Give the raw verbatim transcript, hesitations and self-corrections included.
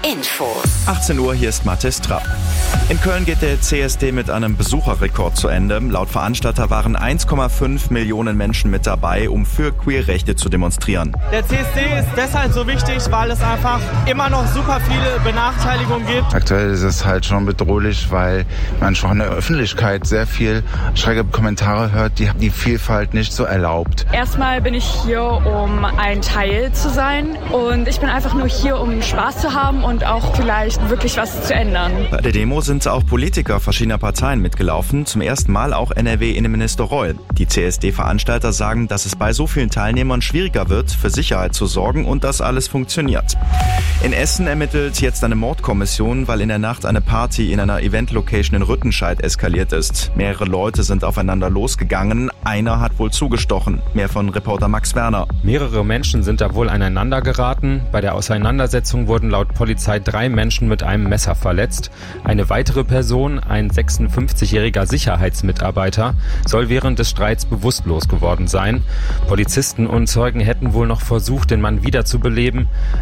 Infos. achtzehn Uhr, hier ist Mathis Trapp. In Köln geht der C S D mit einem Besucherrekord zu Ende. Laut Veranstalter waren eins Komma fünf Millionen Menschen mit dabei, um für Queerrechte zu demonstrieren. Der C S D ist deshalb so wichtig, weil es einfach immer noch super viele Benachteiligungen gibt. Aktuell ist es halt schon bedrohlich, weil man schon in der Öffentlichkeit sehr viel schräge Kommentare hört, die die Vielfalt nicht so erlaubt. Erstmal bin ich hier, um ein Teil zu sein, und ich bin einfach nur hier, um Spaß zu haben und auch vielleicht wirklich was zu ändern. Bei der Demo sind auch Politiker verschiedener Parteien mitgelaufen, zum ersten Mal auch N R W-Innenminister Reul. Die C S D-Veranstalter sagen, dass es bei so vielen Teilnehmern schwieriger wird, für Sicherheit zu sorgen und dass alles funktioniert. In Essen ermittelt jetzt eine Mordkommission, weil in der Nacht eine Party in einer Event-Location in Rüttenscheid eskaliert ist. Mehrere Leute sind aufeinander losgegangen, einer hat wohl zugestochen. Mehr von Reporter Max Werner. Mehrere Menschen sind da wohl aneinander geraten. Bei der Auseinandersetzung wurden laut Polizei drei Menschen mit einem Messer verletzt. Eine weitere Person, ein sechsundfünfzigjähriger Sicherheitsmitarbeiter, soll während des Streits bewusstlos geworden sein. Polizisten und Zeugen hätten wohl noch versucht, den Mann wiederzubeleben.